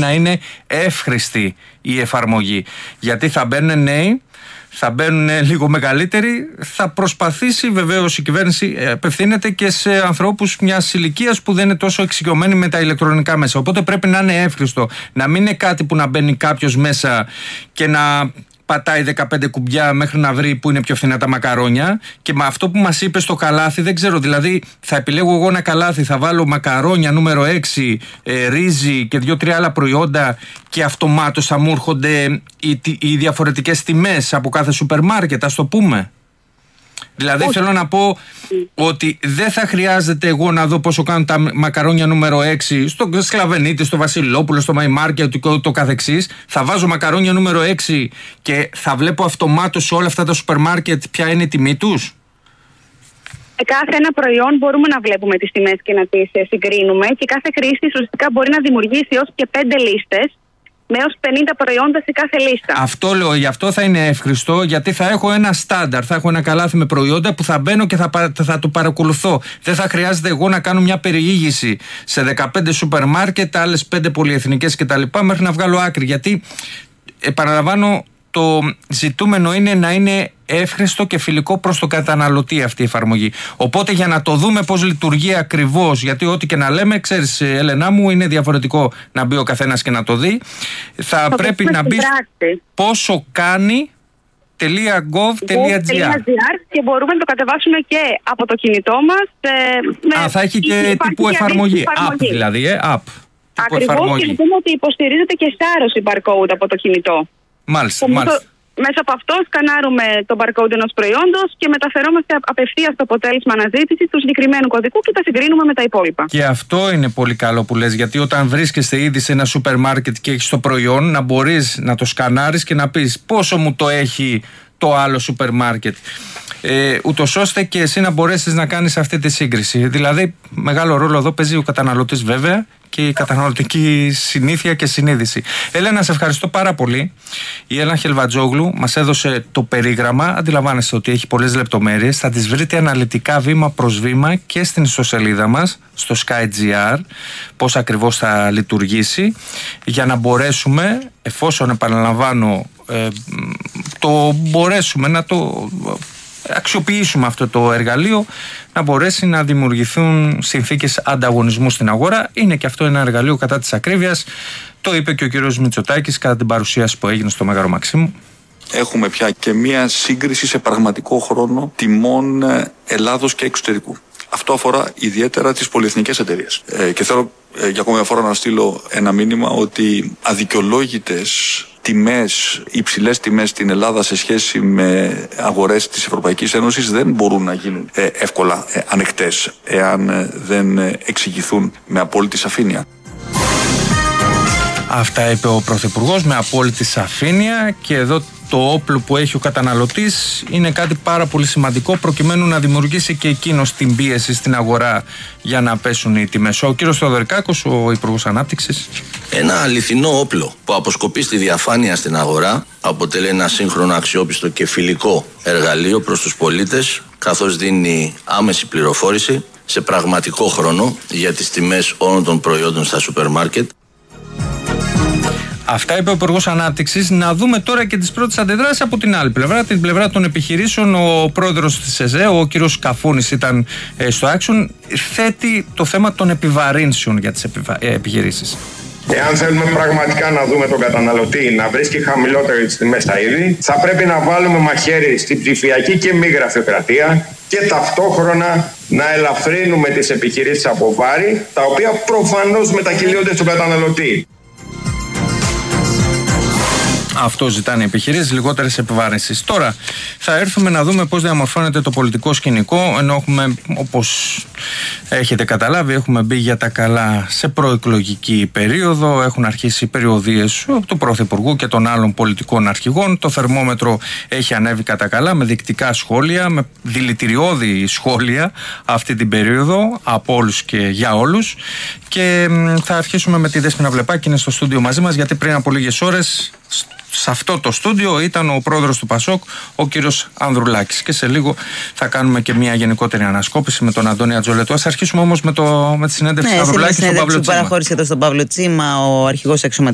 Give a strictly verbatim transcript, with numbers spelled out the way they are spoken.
να είναι εύχρηστη η εφαρμογή. Γιατί θα μπαίνουν νέοι, θα μπαίνουν λίγο μεγαλύτεροι, θα προσπαθήσει βεβαίως η κυβέρνηση, απευθύνεται και σε ανθρώπους μιας ηλικίας που δεν είναι τόσο εξοικειωμένοι με τα ηλεκτρονικά μέσα. Οπότε πρέπει να είναι εύχριστο, να μην είναι κάτι που να μπαίνει κάποιος μέσα και να πατάει δεκαπέντε κουμπιά μέχρι να βρει που είναι πιο φθηνά τα μακαρόνια. Και με αυτό που μας είπε στο καλάθι, δεν ξέρω, δηλαδή θα επιλέγω εγώ ένα καλάθι, θα βάλω μακαρόνια νούμερο έξι, ε, ρύζι και δύο-τρία άλλα προϊόντα και αυτομάτως θα μου έρχονται οι, οι διαφορετικές τιμές από κάθε σούπερ μάρκετ, ας το πούμε. Δηλαδή θέλω να πω ότι δεν θα χρειάζεται εγώ να δω πόσο κάνουν τα μακαρόνια νούμερο έξι στο Σκλαβενίτη, στο Βασιλόπουλο, στο Μαϊμάρκετ και το, το καθεξής. Θα βάζω μακαρόνια νούμερο έξι και θα βλέπω αυτομάτως σε όλα αυτά τα σούπερ μάρκετ ποια είναι η τιμή τους. Σε κάθε ένα προϊόν μπορούμε να βλέπουμε τις τιμές και να τις συγκρίνουμε, και κάθε χρήστης ουσιαστικά μπορεί να δημιουργήσει έως και πέντε λίστες με έως πενήντα προϊόντα σε κάθε λίστα. Αυτό λέω, γι' αυτό θα είναι εύχριστο, γιατί θα έχω ένα στάνταρ, θα έχω ένα καλάθι με προϊόντα που θα μπαίνω και θα, θα το παρακολουθώ. Δεν θα χρειάζεται εγώ να κάνω μια περιήγηση σε δεκαπέντε σούπερ μάρκετ, άλλες πέντε πολυεθνικές κτλ. Μέχρι να βγάλω άκρη. Γιατί, επαναλαμβάνω, το ζητούμενο είναι να είναι εύχριστο και φιλικό προς τον καταναλωτή αυτή η εφαρμογή. Οπότε για να το δούμε πώς λειτουργεί ακριβώς, γιατί ό,τι και να λέμε, ξέρεις Έλενά μου, είναι διαφορετικό να μπει ο καθένας και να το δει. Θα, θα πρέπει να μπει πόσο κάνει .gov.gr και μπορούμε να το κατεβάσουμε και από το κινητό μας. Ε, Α, θα έχει και τύπου εφαρμογή. App δηλαδή, ε, app. Ακριβώς, και λοιπόν ότι υποστηρίζεται και σάρωση barcode από το κινητό. Μάλιστα, μάλιστα. Μέσα από αυτό σκανάρουμε το barcode ενός προϊόντος και μεταφερόμαστε απευθείας στο αποτέλεσμα αναζήτησης του συγκεκριμένου κωδικού και τα συγκρίνουμε με τα υπόλοιπα. Και αυτό είναι πολύ καλό που λες, γιατί όταν βρίσκεσαι ήδη σε ένα σούπερ μάρκετ και έχεις το προϊόν, να μπορείς να το σκανάρεις και να πεις πόσο μου το έχει το άλλο σούπερ μάρκετ. Ε, ούτως ώστε και εσύ να μπορέσεις να κάνεις αυτή τη σύγκριση. Δηλαδή, μεγάλο ρόλο εδώ παίζει ο καταναλωτής βέβαια και η καταναλωτική συνήθεια και συνείδηση. Έλενα, σε ευχαριστώ πάρα πολύ. Η Έλενα Χελβατζόγλου μας έδωσε το περίγραμμα. Αντιλαμβάνεστε ότι έχει πολλές λεπτομέρειες. Θα τις βρείτε αναλυτικά βήμα προς βήμα και στην ιστοσελίδα μας, στο Sky.gr, πώς ακριβώς θα λειτουργήσει, για να μπορέσουμε, εφόσον επαναλαμβάνω, ε, το μπορέσουμε να το αξιοποιήσουμε αυτό το εργαλείο, να μπορέσει να δημιουργηθούν συνθήκες ανταγωνισμού στην αγορά. Είναι και αυτό ένα εργαλείο κατά της ακρίβειας. Το είπε και ο κύριος Μητσοτάκης κατά την παρουσίαση που έγινε στο Μέγαρο Μαξίμου. Έχουμε πια και μία σύγκριση σε πραγματικό χρόνο τιμών Ελλάδος και εξωτερικού. Αυτό αφορά ιδιαίτερα τις πολυεθνικές εταιρείες. Ε, και θέλω ε, για ακόμη μια φορά να στείλω ένα μήνυμα ότι αδικαιολόγητες τιμές, υψηλές τιμές στην Ελλάδα σε σχέση με αγορές της Ευρωπαϊκής Ένωσης δεν μπορούν να γίνουν ε, εύκολα ε, ανεκτές εάν ε, δεν ε, εξηγηθούν με απόλυτη σαφήνεια. Αυτά είπε ο Πρωθυπουργός με απόλυτη σαφήνεια, και εδώ το όπλο που έχει ο καταναλωτής είναι κάτι πάρα πολύ σημαντικό προκειμένου να δημιουργήσει και εκείνος την πίεση στην αγορά για να πέσουν οι τιμές. Ο κύριος Θεοδωρικάκος, ο Υπουργός Ανάπτυξης. Ένα αληθινό όπλο που αποσκοπεί στη διαφάνεια στην αγορά, αποτελεί ένα σύγχρονο, αξιόπιστο και φιλικό εργαλείο προς τους πολίτες, καθώς δίνει άμεση πληροφόρηση σε πραγματικό χρόνο για τις τιμές όλων των προϊόντων στα σούπερ μάρκετ. Αυτά είπε ο Υπουργός Ανάπτυξης. Να δούμε τώρα και τις πρώτες αντιδράσεις από την άλλη πλευρά, την πλευρά των επιχειρήσεων. Ο πρόεδρος της ΕΖΕ, ο κύριος Καφούνης, ήταν ε, στο Action. Θέτει το θέμα των επιβαρύνσεων για τις επιβα... ε, επιχειρήσεις. Εάν θέλουμε πραγματικά να δούμε τον καταναλωτή να βρίσκει χαμηλότερες τιμές στα είδη, θα πρέπει να βάλουμε μαχαίρι στην ψηφιακή και μη γραφειοκρατία και ταυτόχρονα να ελαφρύνουμε τις επιχειρήσεις από βάρη, τα οποία προφανώς μετακυλίονται στον καταναλωτή. Αυτό ζητάνε οι επιχειρήσεις, λιγότερες επιβάρυνσεις. Τώρα θα έρθουμε να δούμε πώς διαμορφώνεται το πολιτικό σκηνικό, ενώ έχουμε, όπως έχετε καταλάβει, έχουμε μπει για τα καλά σε προεκλογική περίοδο. Έχουν αρχίσει περιοδίες του Πρωθυπουργού και των άλλων πολιτικών αρχηγών. Το θερμόμετρο έχει ανέβει κατά καλά με δεικτικά σχόλια, με δηλητηριώδη σχόλια αυτή την περίοδο από όλους και για όλους. Και θα αρχίσουμε με τη Δέσποινα Βλεπάκη, είναι στο στούντιο μαζί μας, γιατί πριν από λίγες ώρες σε αυτό το στούντιο ήταν ο πρόεδρος του Πασόκ, ο κύριος Ανδρουλάκης. Και σε λίγο θα κάνουμε και μια γενικότερη ανασκόπηση με τον Αντώνη Ατζολετό. Ας αρχίσουμε όμως με, το, με τη συνέντευξη ναι, του Ανδρουλάκη στον Παύλο Τσίμα. Παραχώρησε εδώ στον Παύλο Τσίμα ο αρχηγός αξιωματικών